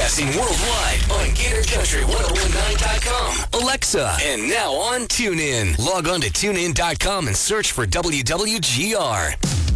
Broadcasting worldwide on GatorCountry1019.com, Alexa, and now on TuneIn. Log on to TuneIn.com and search for WWGR.